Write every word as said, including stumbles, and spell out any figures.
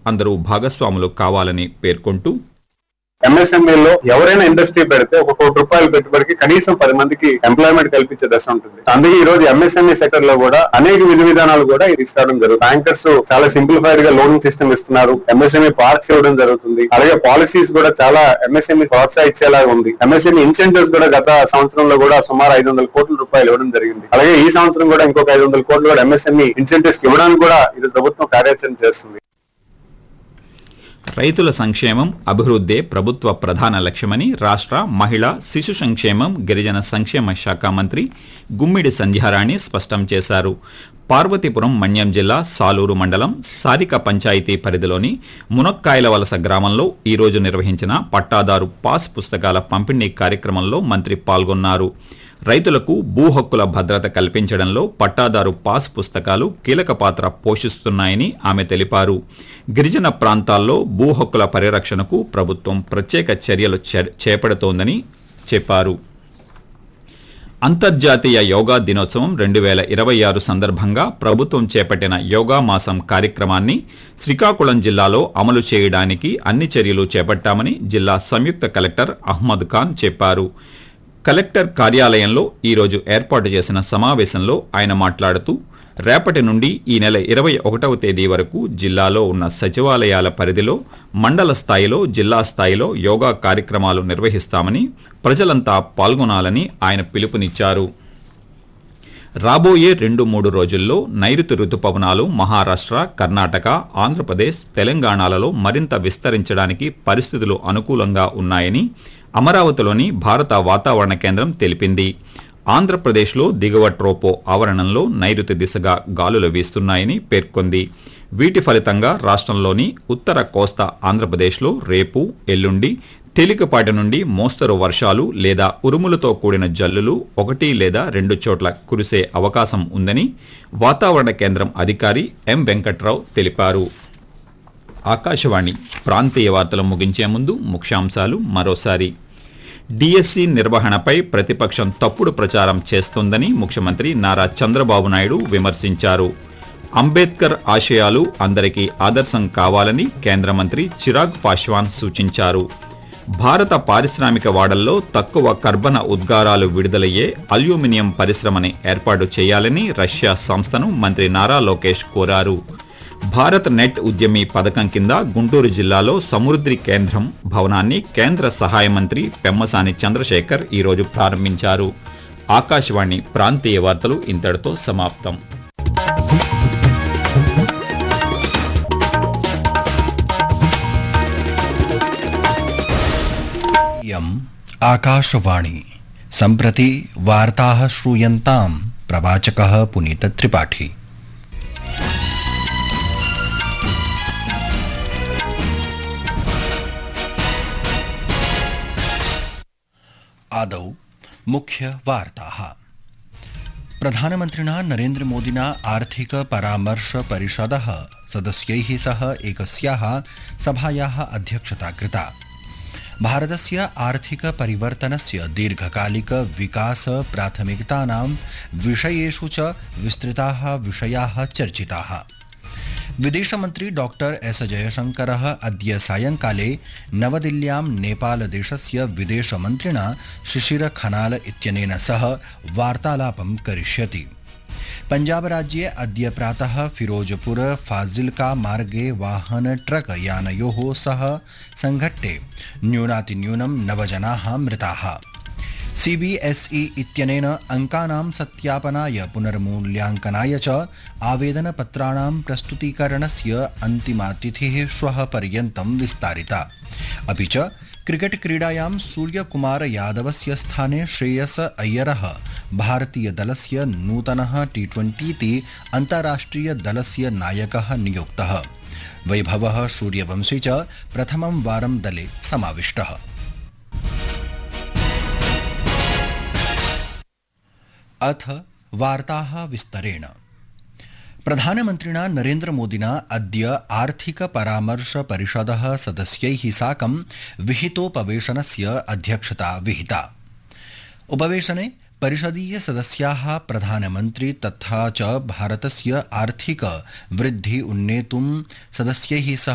అందరూ భాగస్వాములు కావాలని పేర్కొంటూ ఎంఎస్ఎంఈలో ఎవరైనా ఇండస్ట్రీ పెడితే ఒక కోటి రూపాయలు పెట్టుబడికి కనీసం పది మందికి ఎంప్లాయ్మెంట్ కల్పించే దశ ఉంటుంది. అందుకే ఈ రోజు ఎంఎస్ఎంఈ సెక్టర్ లో కూడా అనేక విధి విధానాలు కూడా తీసుకోవడం జరుగుతుంది. బ్యాంకర్స్ చాలా సింప్లిఫైడ్ గా లోనింగ్ సిస్టమ్ ఇస్తున్నారు. ఎంఎస్ఎంఈ పార్క్స్ ఇవ్వడం జరుగుతుంది. అలాగే పాలసీస్ కూడా చాలా ఎంఎస్ఎంఈ ప్రోత్సహించేలాగా ఉంది. ఎంఎస్ఎంఈ ఇన్సెంటివ్స్ కూడా గత సంవత్సరంలో కూడా సుమారు ఐదు వందల కోట్ల రూపాయలు ఇవ్వడం జరిగింది. అలాగే ఈ సంవత్సరం కూడా ఇంకొక ఐదు వందల కోట్లు కూడా ఎంఎస్ఎంఈ ఇన్సెంటివ్స్ ఇవ్వడానికి కూడా ఇది ప్రభుత్వం కార్యాచరణ చేస్తుంది. రైతుల సంక్షేమం అభివృద్ధే ప్రభుత్వ ప్రధాన లక్ష్యమని రాష్ట్ర మహిళా శిశు సంక్షేమం గిరిజన సంక్షేమ శాఖ మంత్రి గుమ్మిడి సంధ్యారాణి స్పష్టం చేశారు. పార్వతీపురం మన్యం జిల్లా సాలూరు మండలం సారిక పంచాయతీ పరిధిలోని మునక్కాయల వలస గ్రామంలో ఈరోజు నిర్వహించిన పట్టాదారు పాస్ పుస్తకాల పంపిణీ కార్యక్రమంలో మంత్రి పాల్గొన్నారు. రైతులకు భూ హక్కుల భద్రత కల్పించడంలో పట్టాదారు పాస్ పుస్తకాలు కీలక పాత్ర పోషిస్తున్నాయని ఆమె తెలిపారు. గిరిజన ప్రాంతాల్లో భూ హక్కుల పరిరక్షణకు ప్రభుత్వం ప్రత్యేక చర్యలు చేపడుతోందని చెప్పారు. అంతర్జాతీయ యోగా దినోత్సవం రెండు వేల ఇరవై ఆరు సందర్భంగా ప్రభుత్వం చేపట్టిన యోగా మాసం కార్యక్రమాన్ని శ్రీకాకుళం జిల్లాలో అమలు చేయడానికి అన్ని చర్యలు చేపట్టామని జిల్లా సంయుక్త కలెక్టర్ అహ్మద్ ఖాన్ చెప్పారు. కలెక్టర్ కార్యాలయంలో ఈరోజు ఏర్పాటు చేసిన సమావేశంలో ఆయన మాట్లాడుతూ రేపటి నుండి ఈ నెల ఇరవై ఒకటవ తేదీ వరకు జిల్లాలో ఉన్న సచివాలయాల పరిధిలో మండల స్థాయిలో జిల్లా స్థాయిలో యోగా కార్యక్రమాలు నిర్వహిస్తామని ప్రజలంతా పాల్గొనాలని ఆయన పిలుపునిచ్చారు. రాబోయే రెండు మూడు రోజుల్లో నైరుతి రుతుపవనాలు మహారాష్ట్ర, కర్ణాటక, ఆంధ్రప్రదేశ్, తెలంగాణలలో మరింత విస్తరించడానికి పరిస్థితులు అనుకూలంగా ఉన్నాయని అమరావతిలోని భారత వాతావరణ కేంద్రం తెలిపింది. ఆంధ్రప్రదేశ్లో దిగువ ట్రోపో ఆవరణంలో నైరుతి దిశగా గాలులు వీస్తున్నాయని పేర్కొంది. వీటి ఫలితంగా రాష్ట్రంలోని ఉత్తర కోస్తా ఆంధ్రప్రదేశ్లో రేపు, ఎల్లుండి తేలికపాటి నుండి మోస్తరు వర్షాలు లేదా ఉరుములతో కూడిన జల్లులు ఒకటి లేదా రెండు చోట్ల కురిసే అవకాశం ఉందని వాతావరణ కేంద్రం అధికారి ఎం వెంకట్రావు తెలిపారు. ఆకాశవాణి ప్రాంతీయ వార్తలు ముగించే ముందు ముఖ్యాంశాలు మరోసారి. డిఎస్సి నిర్వహణపై ప్రతిపక్షం తప్పుడు ప్రచారం చేస్తోందని ముఖ్యమంత్రి నారా చంద్రబాబు నాయుడు విమర్శించారు. అంబేద్కర్ ఆశయాలు అందరికీ ఆదర్శం కావాలని కేంద్ర మంత్రి చిరాగ్ పాశ్వాన్ సూచించారు. భారత పారిశ్రామిక వాడల్లో తక్కువ కర్బన ఉద్గారాలు విడుదలయ్యే అల్యూమినియం పరిశ్రమని ఏర్పాటు చేయాలని రష్యా సంస్థను మంత్రి నారా లోకేష్ కోరారు. భారత్ నెట్ ఉద్యమి పథకం కింద గుంటూరు జిల్లాలో సమృద్ధి కేంద్రం భవనాన్ని కేంద్ర సహాయ మంత్రి పెమ్మసాని చంద్రశేఖర్ ఈరోజు ప్రారంభించారు. ఆకాశవాణి ప్రాంతీయ వార్తలు ఇంతటితో సమాప్తం. आकाशवाणी सम्प्रति वार्ताः श्रूयन्तां प्रवाचकः पुनीत त्रिपाठी। आदौ मुख्य वार्ताः। प्रधानमन्त्रिणा नरेन्द्र मोदिना आर्थिक परामर्श परिषदः सदस्यैः सह एकस्याः सभायाः अध्यक्षता कृता। भारतस्य आर्थिक परिवर्तनस्य दीर्घकालिक विकास प्राथमिकतानां विषयेषु च विस्तृताः विषयाः चर्चिताः। विदेशमन्त्री डॉक्टर एस जयशंकरः अद्य सायंकाले नवदिल्ल्यां नेपालदेशस्य विदेशमन्त्रिणा शिशिर खनाल इत्यनेन सह वार्तालापं करिष्यति। पंजाबराज्ये अद्य प्रातः फिरोजपुर फाजिल्का मार्गे वाहन ट्रक यानयोः सह संघट्टे न्यूनातिन्यूनं नव जनाः मृताः। सीबीएसई इत्यनेन अंकानां सत्यापनाय पुनर्मूल्यांकनाय च आवेदनपत्राणां प्रस्तुतीकरणस्य अन्तिमा तिथिः श्वः पर्यन्तं विस्तारिता। अपि च क्रिकेट क्रीडायां सूर्यकुमार यादवस्य स्थाने श्रेयस अय्यरः भारतीय दलस्य नूतनः टी ट्वेंटी अन्ताराष्ट्रिय दलस्य नायकः नियुक्तः। वैभवः सूर्यवंशी च प्रथमं वारं दले समाविष्टः। अथ वार्ताः विस्तरेण। प्रधानमन्त्रिणा नरेन्द्र मोदिना अद्य आर्थिक परामर्श परिषदः सदस्यैः साकं विहितोपवेशनस्य अध्यक्षता विहिता। उपवेशने परिषदीय सदस्याः प्रधानमन्त्री तथा च भारतस्य आर्थिक वृद्धि उन्नेतुं सदस्यैः सह